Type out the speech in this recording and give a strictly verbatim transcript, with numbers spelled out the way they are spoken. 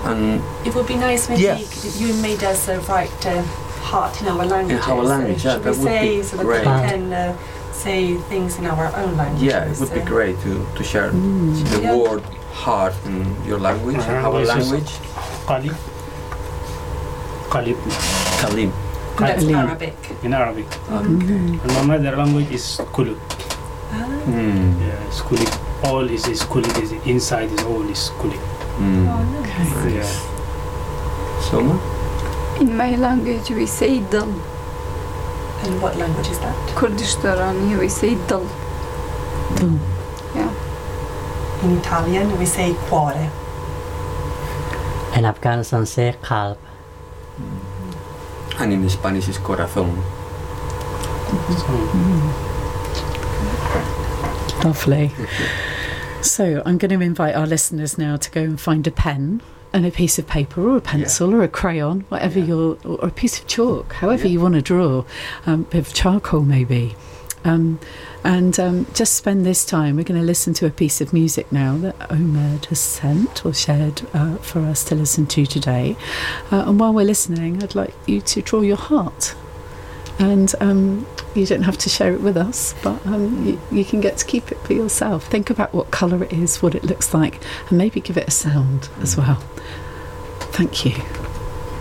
And it would be nice maybe yes. if you made us uh, write uh, heart in our language. In our language, yeah, should that we would say, be so that great. we can uh, say things in our own language. Yeah, it would be great to, to share Mm. the Yeah. word heart in your language, Uh-huh. in our This is- language. Qalib. Qalib. Kalim. That's Kalim. Arabic. In Arabic. Mm. And my mother language is Kulub. Ah. Mm. Yeah, it's Kulib. All is is Kulib. Is inside is all is Kulib. Mm. Oh, nice. Yeah. Soma? In my language we say dal. And what language is that? Kurdish Darani we say dal. Dal. Yeah. In Italian we say cuore. In Afghanistan say qalb. And in Spanish is corazón. Lovely. So I'm going to invite our listeners now to go and find a pen and a piece of paper or a pencil Yeah. or a crayon, whatever Yeah. you're, or a piece of chalk, however Yeah. you want to draw, um, a bit of charcoal maybe. Um, and um, just spend this time. We're going to listen to a piece of music now that Omid has sent or shared uh, for us to listen to today. Uh, and while we're listening, I'd like you to draw your heart. And um, you don't have to share it with us, but um, you, you can get to keep it for yourself. Think about what colour it is, what it looks like, and maybe give it a sound as well. Thank you.